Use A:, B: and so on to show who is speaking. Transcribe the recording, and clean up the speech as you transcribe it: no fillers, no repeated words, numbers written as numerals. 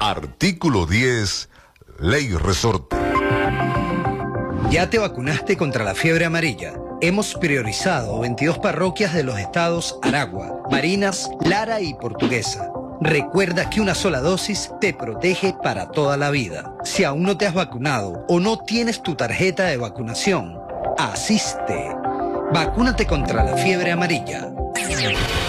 A: Artículo 10, Ley Resorte.
B: ¿Ya te vacunaste contra la fiebre amarilla? Hemos priorizado 22 parroquias de los estados Aragua, Barinas, Lara y Portuguesa. Recuerda que una sola dosis te protege para toda la vida. Si aún no te has vacunado o no tienes tu tarjeta de vacunación, asiste. Vacúnate contra la fiebre amarilla.